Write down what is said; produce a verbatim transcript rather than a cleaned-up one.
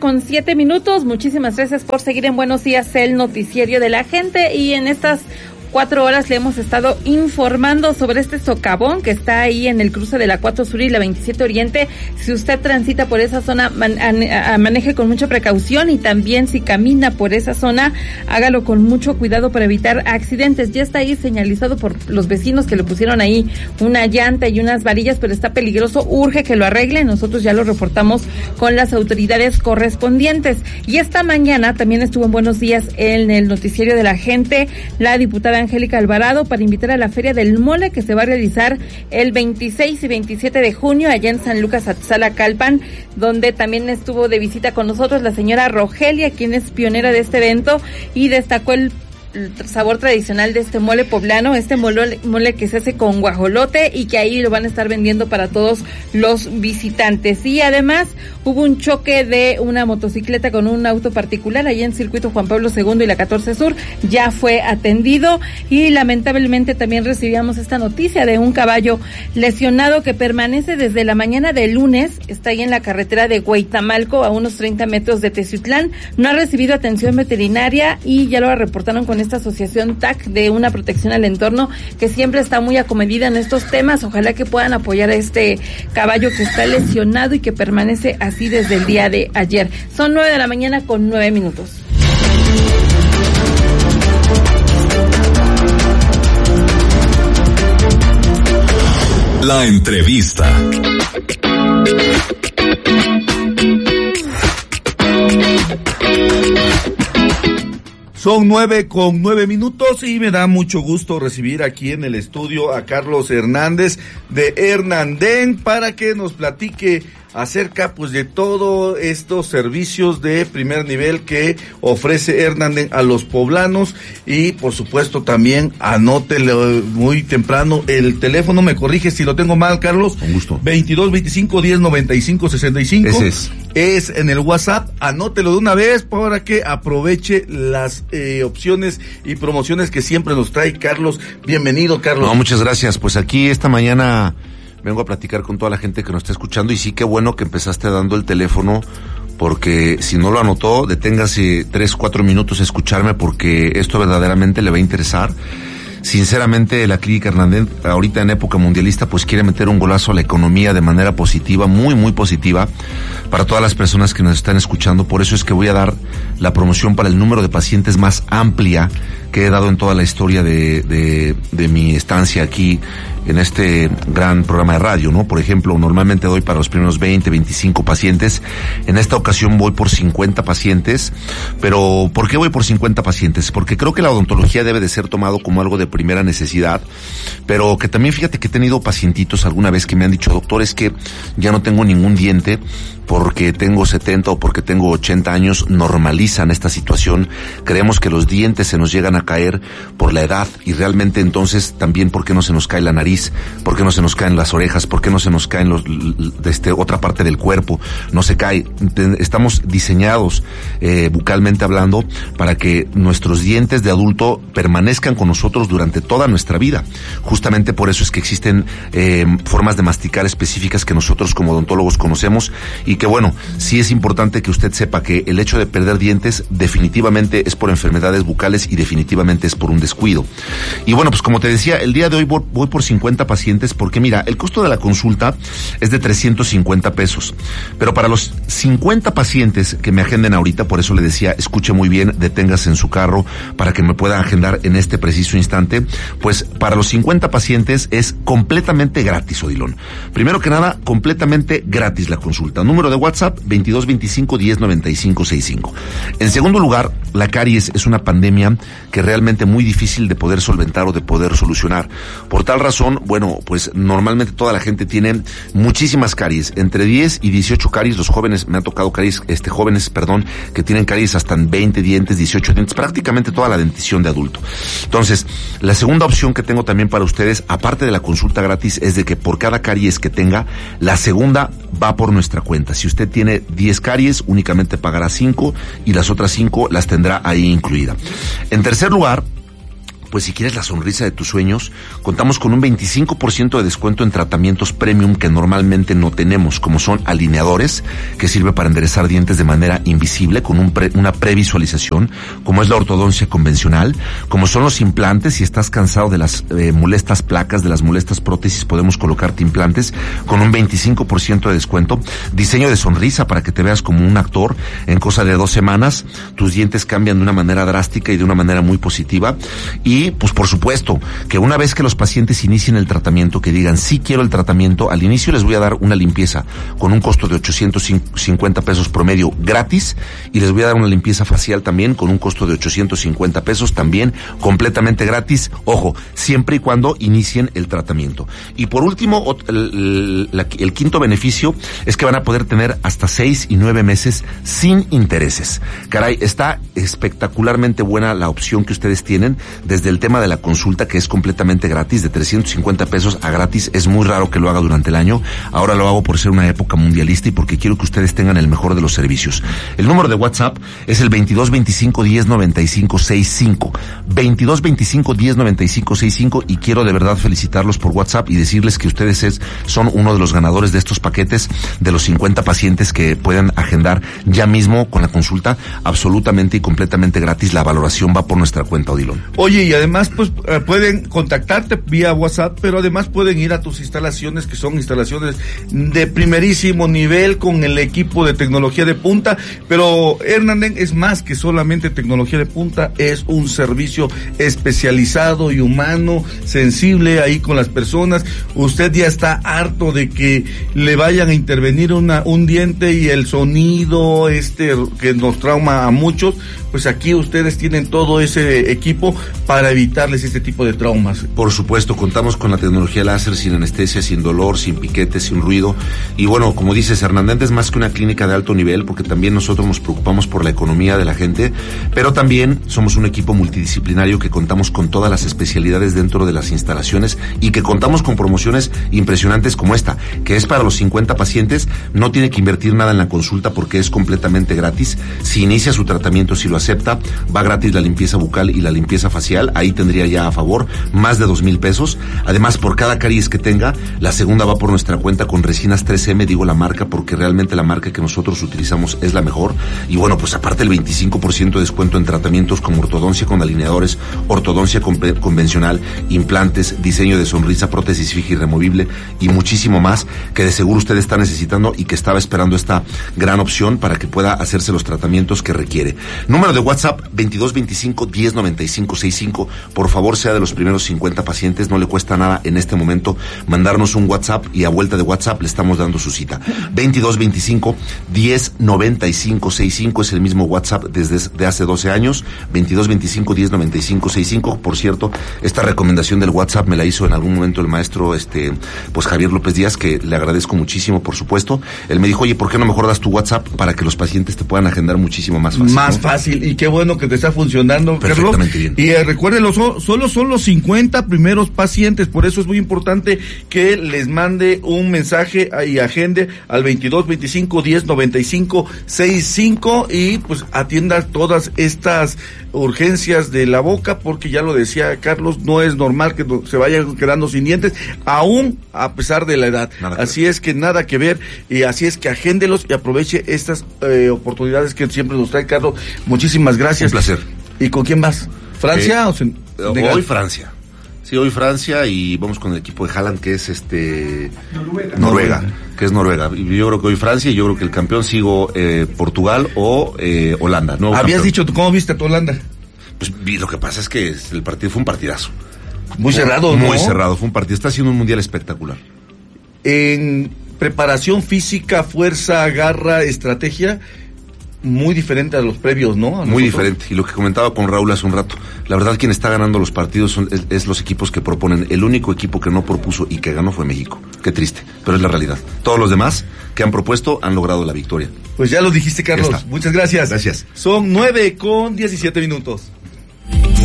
con siete minutos. Muchísimas gracias por seguir en Buenos Días, el noticiero de la gente. Y en estas cuatro horas le hemos estado informando sobre este socavón que está ahí en el cruce de la cuatro Sur y la veintisiete Oriente. Si usted transita por esa zona, man, a, a, maneje con mucha precaución, y también si camina por esa zona, hágalo con mucho cuidado para evitar accidentes. Ya está ahí señalizado por los vecinos que le pusieron ahí una llanta y unas varillas, pero está peligroso, urge que lo arreglen. Nosotros ya lo reportamos con las autoridades correspondientes. Y esta mañana también estuvo en Buenos Días en el noticiero de la gente la diputada Angélica Alvarado para invitar a la Feria del Mole, que se va a realizar el veintiséis y veintisiete de junio allá en San Lucas Atzala Calpan, donde también estuvo de visita con nosotros la señora Rogelia, quien es pionera de este evento, y destacó el el sabor tradicional de este mole poblano, este mole, mole que se hace con guajolote y que ahí lo van a estar vendiendo para todos los visitantes. Y además hubo un choque de una motocicleta con un auto particular allá en Circuito Juan Pablo segundo y la catorce Sur, ya fue atendido, y lamentablemente también recibíamos esta noticia de un caballo lesionado que permanece desde la mañana del lunes, está ahí en la carretera de Huaytamalco a unos treinta metros de Teciutlán, no ha recibido atención veterinaria y ya lo reportaron con esta asociación T A C de una protección al entorno que siempre está muy acomedida en estos temas. Ojalá que puedan apoyar a este caballo que está lesionado y que permanece así desde el día de ayer. Son nueve de la mañana con nueve minutos. La entrevista. Son nueve con nueve minutos y me da mucho gusto recibir aquí en el estudio a Carlos Hernández de Hernandén para que nos platique acerca pues de todos estos servicios de primer nivel que ofrece Hernandén a los poblanos. Y por supuesto también anótelo muy temprano el teléfono, me corrige si lo tengo mal, Carlos. Con gusto. veintidós veinticinco diez noventa y cinco sesenta y cinco. Ese es. Es en el WhatsApp, anótelo de una vez para que aproveche las eh, opciones y promociones que siempre nos trae Carlos. Bienvenido, Carlos. No, muchas gracias. Pues aquí esta mañana vengo a platicar con toda la gente que nos está escuchando, y sí, qué bueno que empezaste dando el teléfono, porque si no lo anotó, deténgase tres, cuatro minutos a escucharme, porque esto verdaderamente le va a interesar. Sinceramente, la Clínica Hernandén, ahorita en época mundialista, pues quiere meter un golazo a la economía de manera positiva, muy, muy positiva, para todas las personas que nos están escuchando. Por eso es que voy a dar la promoción para el número de pacientes más amplia que he dado en toda la historia de, de, de mi estancia aquí en este gran programa de radio, ¿no? Por ejemplo, normalmente doy para los primeros veinte, veinticinco pacientes. En esta ocasión voy por cincuenta pacientes. Pero, ¿por qué voy por cincuenta pacientes? Porque creo que la odontología debe de ser tomado como algo de primera necesidad, pero que también, fíjate que he tenido pacientitos alguna vez que me han dicho: doctor, es que ya no tengo ningún diente porque tengo setenta o porque tengo ochenta años. Normalizan esta situación. Creemos que los dientes se nos llegan a caer por la edad, y realmente entonces también ¿por qué no se nos cae la nariz? ¿Por qué no se nos caen las orejas? ¿Por qué no se nos caen los, de este, otra parte del cuerpo? No se cae. Estamos diseñados eh, bucalmente hablando para que nuestros dientes de adulto permanezcan con nosotros durante toda nuestra vida. Justamente por eso es que existen eh, formas de masticar específicas que nosotros como odontólogos conocemos, y que bueno, sí es importante que usted sepa que el hecho de perder dientes definitivamente es por enfermedades bucales y definitivamente es por un descuido. Y bueno, pues como te decía, el día de hoy voy, voy por cincuenta pacientes, porque mira, el costo de la consulta es de trescientos cincuenta pesos, pero para los cincuenta pacientes que me agenden ahorita, por eso le decía, escuche muy bien, deténgase en su carro para que me pueda agendar en este preciso instante. Pues para los cincuenta pacientes es completamente gratis, Odilon. Primero que nada, completamente gratis la consulta. Número de WhatsApp, veintidós veinticinco diez noventa y cinco sesenta y cinco. En segundo lugar, la caries es una pandemia que realmente muy difícil de poder solventar o de poder solucionar. Por tal razón, bueno, pues normalmente toda la gente tiene muchísimas caries, entre diez y dieciocho caries. Los jóvenes, me ha tocado caries, este, jóvenes, perdón, que tienen caries hasta en veinte dientes, dieciocho dientes, prácticamente toda la dentición de adulto. Entonces, la segunda opción que tengo también para ustedes, aparte de la consulta gratis, es de que por cada caries que tenga, la segunda va por nuestra cuenta. Si usted tiene diez caries, únicamente pagará cinco y las otras cinco las tendrá ahí incluida. En tercer lugar, pues si quieres la sonrisa de tus sueños, contamos con un veinticinco por ciento de descuento en tratamientos premium que normalmente no tenemos, como son alineadores, que sirve para enderezar dientes de manera invisible con un pre, una previsualización, como es la ortodoncia convencional, como son los implantes. Si estás cansado de las eh, molestas placas, de las molestas prótesis, podemos colocarte implantes con un veinticinco por ciento de descuento. Diseño de sonrisa para que te veas como un actor. En cosa de dos semanas, tus dientes cambian de una manera drástica y de una manera muy positiva. Y pues por supuesto que una vez que los pacientes inicien el tratamiento, que digan sí quiero el tratamiento, al inicio les voy a dar una limpieza con un costo de ochocientos cincuenta pesos promedio gratis, y les voy a dar una limpieza facial también con un costo de ochocientos cincuenta pesos también completamente gratis, ojo, siempre y cuando inicien el tratamiento. Y por último, el, el, el quinto beneficio es que van a poder tener hasta seis y nueve meses sin intereses. Caray, está espectacularmente buena la opción que ustedes tienen. Desde el tema de la consulta, que es completamente gratis, de trescientos cincuenta pesos a gratis, es muy raro que lo haga durante el año. Ahora lo hago por ser una época mundialista y porque quiero que ustedes tengan el mejor de los servicios. El número de WhatsApp es el veintidós veinticinco diez noventa y cinco sesenta y cinco, veintidós veinticinco diez noventa y cinco sesenta y cinco, y quiero de verdad felicitarlos por WhatsApp y decirles que ustedes es, son uno de los ganadores de estos paquetes, de los cincuenta pacientes que pueden agendar ya mismo con la consulta absolutamente y completamente gratis. La valoración va por nuestra cuenta, Odilon. Oye, y además pues eh, pueden contactarte vía WhatsApp, pero además pueden ir a tus instalaciones, que son instalaciones de primerísimo nivel con el equipo de tecnología de punta. Pero Hernanden es más que solamente tecnología de punta, es un servicio especializado y humano, sensible ahí con las personas. Usted ya está harto de que le vayan a intervenir una un diente y el sonido este que nos trauma a muchos. Pues aquí ustedes tienen todo ese equipo para evitarles este tipo de traumas. Por supuesto, contamos con la tecnología láser, sin anestesia, sin dolor, sin piquete, sin ruido. Y bueno, como dices, Hernanden es más que una clínica de alto nivel, porque también nosotros nos preocupamos por la economía de la gente, pero también somos un equipo multidisciplinario que contamos con todas las especialidades dentro de las instalaciones y que contamos con promociones impresionantes como esta, que es para los cincuenta pacientes. No tiene que invertir nada en la consulta porque es completamente gratis. Si inicia su tratamiento, si lo acepta, va gratis la limpieza bucal y la limpieza facial. Ahí tendría ya a favor más de dos mil pesos. Además, por cada caries que tenga, la segunda va por nuestra cuenta con resinas tres eme, digo la marca porque realmente la marca que nosotros utilizamos es la mejor. Y bueno, pues aparte el veinticinco por ciento de descuento en tratamientos como ortodoncia con alineadores, ortodoncia con, convencional, implantes, diseño de sonrisa, prótesis fija y removible y muchísimo más que de seguro usted está necesitando y que estaba esperando esta gran opción para que pueda hacerse los tratamientos que requiere. Número de WhatsApp veintidós veinticinco diez noventa y cinco sesenta y cinco. Por favor, sea de los primeros cincuenta pacientes. No le cuesta nada en este momento mandarnos un WhatsApp y a vuelta de WhatsApp le estamos dando su cita. veintidós veinticinco diez noventa y cinco sesenta y cinco es el mismo WhatsApp desde de hace doce años. veintidós veinticinco diez noventa y cinco sesenta y cinco. Por cierto, esta recomendación del WhatsApp me la hizo en algún momento el maestro este pues Javier López Díaz, que le agradezco muchísimo, por supuesto. Él me dijo, oye, ¿por qué no mejor das tu WhatsApp para que los pacientes te puedan agendar muchísimo más fácil? Más ¿no? fácil, y qué bueno que te está funcionando, perfectamente Carlos. Bien. Y eh, recuérdenlo, so, solo son los cincuenta primeros pacientes, por eso es muy importante que les mande un mensaje y agende al veintidós veinticinco diez noventa y cinco sesenta y cinco y pues atienda todas estas urgencias de la boca, porque ya lo decía Carlos, no es normal que se vayan quedando sin dientes, aún a pesar de la edad. Así es que nada que ver, y así es que agéndelos y aproveche estas eh, oportunidades que siempre nos trae Carlos. Muchísimas gracias. Un placer. ¿Y con quién vas? ¿Francia eh, o sen- Hoy Francia. Sí, hoy Francia, y vamos con el equipo de Haaland, que es este Noruega. Noruega, que es Noruega. Y yo creo que hoy Francia, y yo creo que el campeón sigo eh, Portugal o eh, Holanda. ¿No? Habías campeón. dicho, ¿cómo viste a tu Holanda? Pues vi, lo que pasa es que el partido fue un partidazo. Muy fue cerrado, ¿no? Muy cerrado, fue un partido. Está haciendo un mundial espectacular. En preparación física, fuerza, garra, estrategia, muy diferente a los previos, ¿no? Muy diferente. Y lo que comentaba con Raúl hace un rato, la verdad quien está ganando los partidos son, es, es los equipos que proponen. El único equipo que no propuso y que ganó fue México. Qué triste, pero es la realidad. Todos los demás que han propuesto han logrado la victoria. Pues ya lo dijiste, Carlos. Muchas gracias. Gracias. Son nueve con diecisiete minutos.